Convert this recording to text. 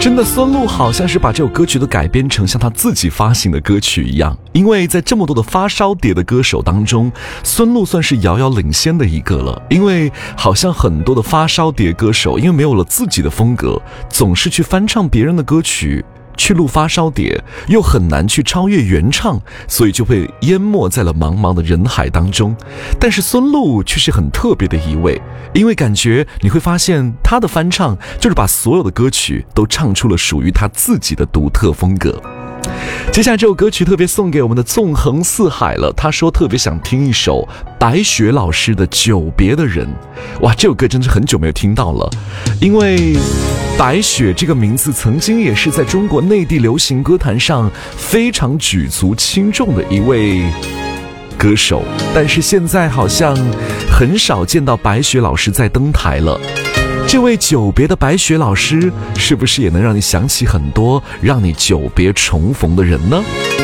真的，孙露好像是把这首歌曲都改编成像他自己发行的歌曲一样，因为在这么多的发烧碟的歌手当中，孙露算是遥遥领先的一个了。因为好像很多的发烧碟歌手因为没有了自己的风格，总是去翻唱别人的歌曲，去录发烧碟，又很难去超越原唱，所以就会淹没在了茫茫的人海当中。但是孙露却是很特别的一位，因为感觉你会发现她的翻唱就是把所有的歌曲都唱出了属于她自己的独特风格。接下来这首歌曲特别送给我们的纵横四海了，他说特别想听一首白雪老师的《久别的人》。哇，这首歌真是很久没有听到了，因为白雪这个名字曾经也是在中国内地流行歌坛上非常举足轻重的一位歌手，但是现在好像很少见到白雪老师在登台了。这位久别的白雪老师，是不是也能让你想起很多让你久别重逢的人呢？